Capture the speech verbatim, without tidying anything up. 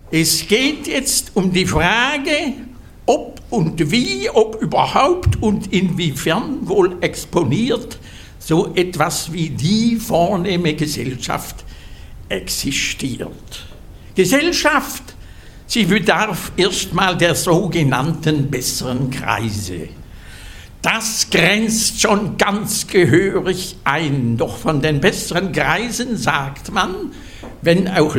Es geht jetzt um die Frage, ob und wie, ob überhaupt und inwiefern wohl exponiert so etwas wie die vornehme Gesellschaft existiert. Gesellschaft, sie bedarf erstmal der sogenannten besseren Kreise. Das grenzt schon ganz gehörig ein, doch von den besseren Kreisen sagt man, wenn auch